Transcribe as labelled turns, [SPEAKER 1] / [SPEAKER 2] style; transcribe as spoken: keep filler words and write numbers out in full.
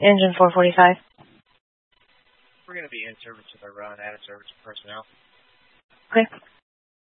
[SPEAKER 1] Engine four forty-five.
[SPEAKER 2] We're going to be in service with our run, out of service personnel.
[SPEAKER 1] Okay.